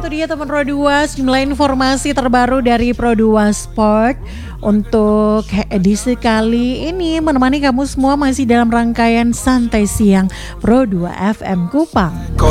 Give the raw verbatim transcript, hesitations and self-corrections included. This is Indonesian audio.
itu dia teman Pro dua, sejumlah informasi terbaru dari Pro dua Sport. Untuk edisi kali ini menemani kamu semua masih dalam rangkaian Santai Siang Pro dua F M Kupang.